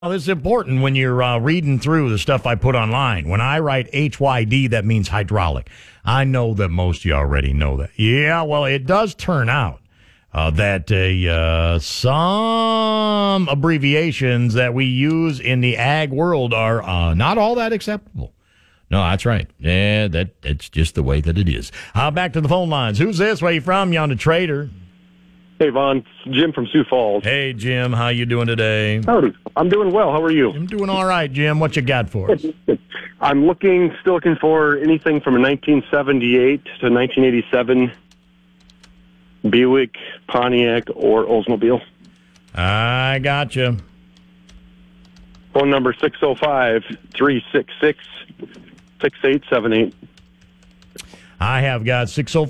Well, this is important when you're reading through the stuff I put online. When I write HYD, that means hydraulic. I know that most of you already know that. Yeah, well, it does turn out that some abbreviations that we use in the ag world are not all that acceptable. No, that's right. Yeah, that's just the way that it is. Back to the phone lines. Who's this? Where you from? You on the Trader? Hey, Vaughn. It's Jim from Sioux Falls. Hey, Jim. How you doing today? Howdy. I'm doing well. How are you? I'm doing all right, Jim. What you got for us? I'm still looking for anything from 1978 to 1987 Buick, Pontiac, or Oldsmobile. I got you. Phone number 605-366-6878. I have got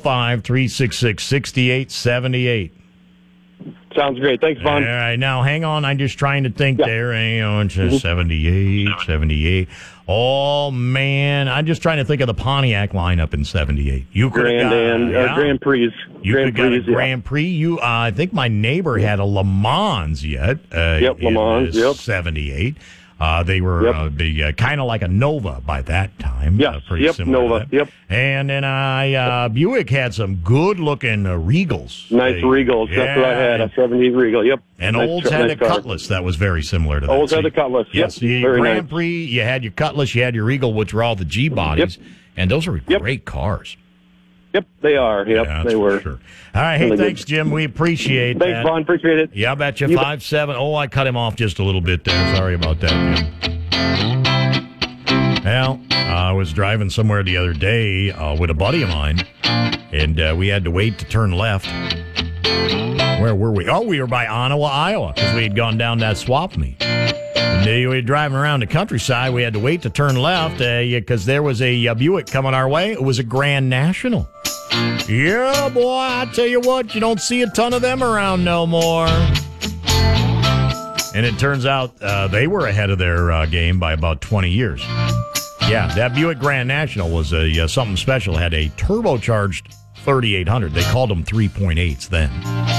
605-366-6878. Sounds great. Thanks, Vaughn. All right, now hang on. I'm just trying to think there. It's just 78. Oh, man. I'm just trying to think of the Pontiac lineup in 78. You could have got Grand Prix. You could have got a Grand Prix. I think my neighbor had a Le Mans yet. Le Mans. 78. They were kind of like a Nova by that time. Pretty similar Nova. To that. And then Buick had some good-looking Regals. Nice Regals. That's what I had, a 78 Regal. Yep. And Olds had a Cutlass that was very similar to that. Olds had a Cutlass. Yes, the Grand Prix, you had your Cutlass, you had your Regal, which were all the G-bodies. And those are great cars. Yep, they are. Yep, they were. Sure. All right, hey, thanks, Jim. We appreciate that. Thanks, Vaughn. Appreciate it. Yeah, I bet you 5'7". Oh, I cut him off just a little bit there. Sorry about that, Jim. Well, I was driving somewhere the other day with a buddy of mine, and we had to wait to turn left. Where were we? Oh, we were by Ottawa, Iowa, because we had gone down that swap meet. And we were driving around the countryside. We had to wait to turn left because there was a Buick coming our way. It was a Grand National. Yeah, boy, I tell you what, you don't see a ton of them around no more. And it turns out they were ahead of their game by about 20 years. Yeah, that Buick Grand National was something special. It had a turbocharged 3800. They called them 3.8s then.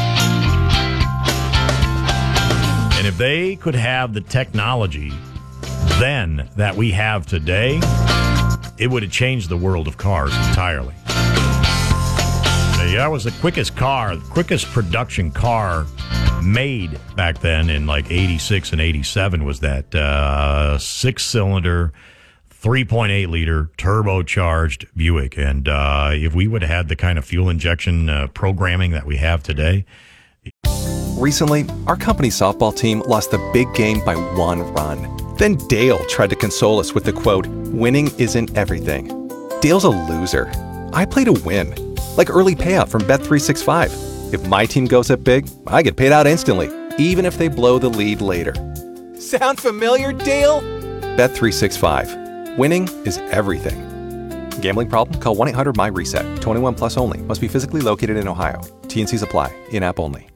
And if they could have the technology then that we have today, it would have changed the world of cars entirely. That was the quickest production car made back then in like 86 and 87 was that 6-cylinder, 3.8-liter turbocharged Buick. And if we would have had the kind of fuel injection programming that we have today. Recently, our company's softball team lost the big game by 1 run. Then Dale tried to console us with the quote, "Winning isn't everything." Dale's a loser. I play to win. Like early payout from Bet365. If my team goes up big, I get paid out instantly, even if they blow the lead later. Sound familiar, Dale? Bet365. Winning is everything. Gambling problem? Call 1-800-MY-RESET. 21 plus only. Must be physically located in Ohio. T&Cs apply. In-app only.